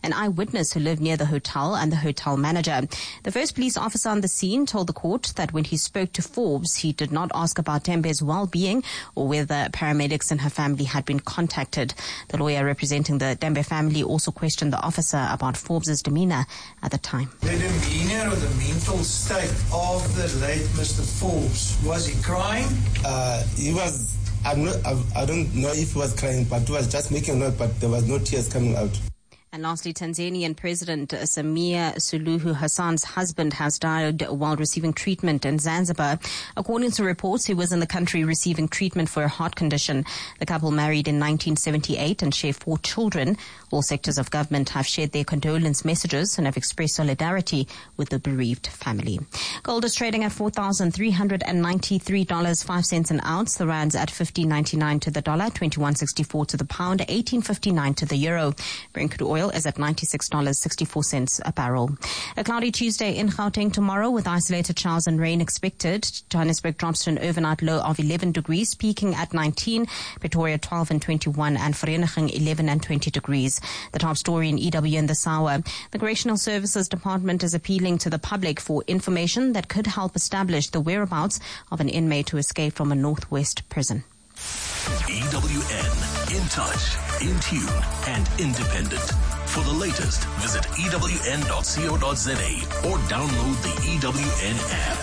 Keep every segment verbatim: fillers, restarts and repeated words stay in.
an eyewitness who lived near the hotel, and the hotel manager. The first police officer on the scene told the court that when he spoke to Forbes, he did not ask about Tembe's well-being or whether paramedics and her family had been contacted. The lawyer representing the Tembe family also questioned the officer about Forbes' demeanor at the time. The demeanor or the mental state of the late Mister Forbes, was he crying? Uh, he was, I'm not, I, I don't know if he was crying, but he was just making a noise, but there was no tears coming out. And lastly, Tanzanian President Samia Suluhu Hassan's husband has died while receiving treatment in Zanzibar. According to reports, he was in the country receiving treatment for a heart condition. The couple married in nineteen seventy-eight and share four children. All sectors of government have shared their condolence messages and have expressed solidarity with the bereaved family. Gold is trading at four thousand three hundred ninety-three dollars and five cents an ounce. The rand's at fifteen ninety-nine to the dollar, twenty-one sixty-four to the pound, eighteen fifty-nine to the euro. Brent crude oil is at ninety-six dollars and sixty-four cents a barrel. A cloudy Tuesday in Gauteng tomorrow with isolated showers and rain expected. Johannesburg drops to an overnight low of eleven degrees, peaking at nineteen. Pretoria twelve and twenty-one, and Vereeniging eleven and twenty degrees. The top story in E W in this hour. The Correctional Services Department is appealing to the public for information that could help establish the whereabouts of an inmate who escaped from a northwest prison. E W N, in touch, in tune, and independent. For the latest, visit E W N dot co dot za or download the E W N app.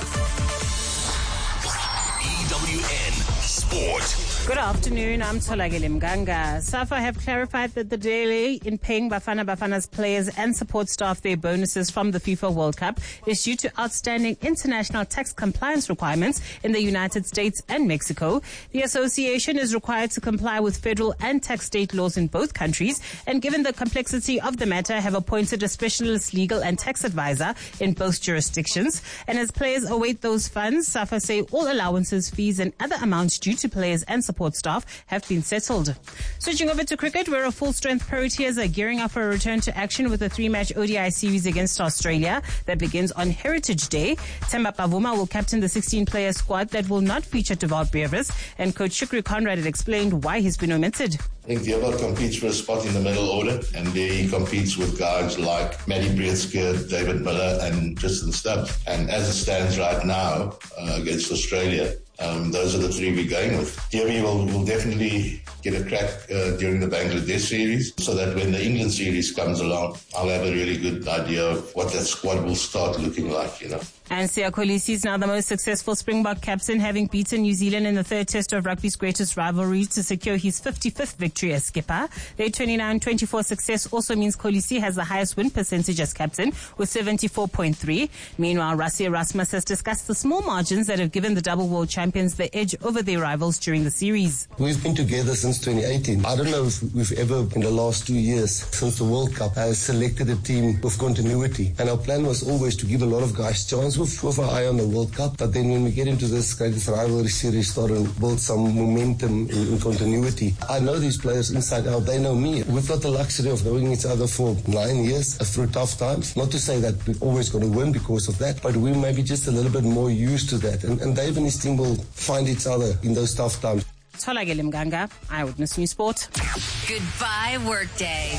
E W N Sport. Good afternoon, I'm Tolagile Mganga. SAFA have clarified that the delay in paying Bafana Bafana's players and support staff their bonuses from the FIFA World Cup is due to outstanding international tax compliance requirements in the United States and Mexico. The association is required to comply with federal and tax state laws in both countries, and given the complexity of the matter, have appointed a specialist legal and tax advisor in both jurisdictions. And as players await those funds, SAFA say all allowances, fees and other amounts due to players and support staff have been settled. Switching over to cricket, where a full-strength Proteas are gearing up for a return to action with a three-match O D I series against Australia that begins on Heritage Day. Themba Bavuma will captain the sixteen-player squad that will not feature Deval Brevis, and coach Shukri Conrad had explained why he's been omitted. I think Deval competes for a spot in the middle order, and there he competes with guys like Matty Breetzke, David Miller, and Tristan Stubbs. And as it stands right now uh, against Australia, Um, those are the three we're going with. Devi will, will definitely get a crack uh, during the Bangladesh series, so that when the England series comes along, I'll have a really good idea of what that squad will start looking like, you know. And Siya Kolisi is now the most successful Springbok captain, having beaten New Zealand in the third test of rugby's greatest rivalry to secure his fifty-fifth victory as skipper. Their twenty-nine twenty-four success also means Kolisi has the highest win percentage as captain with seventy-four point three. Meanwhile, Rassie Erasmus has discussed the small margins that have given the double world champions the edge over their rivals during the series. We've been together since twenty eighteen. I don't know if we've ever, in the last two years, since the World Cup, has selected a team with continuity. And our plan was always to give a lot of guys chance with, with our eye on the World Cup. But then when we get into this greatest rivalry series, start and build some momentum in, in continuity. I know these players inside out. They know me. We've got the luxury of knowing each other for nine years through tough times. Not to say that we're always going to win because of that, but we may be just a little bit more used to that. And, and Dave and his team will find each other in those tough times. Tolagile Mganga, Eyewitness News Sport. Goodbye, workday.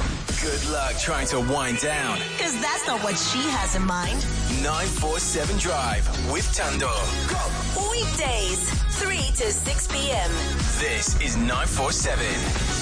Good luck trying to wind down. Because that's not what she has in mind. nine four seven Drive with Tando. Weekdays, three to six p.m. This is nine four seven.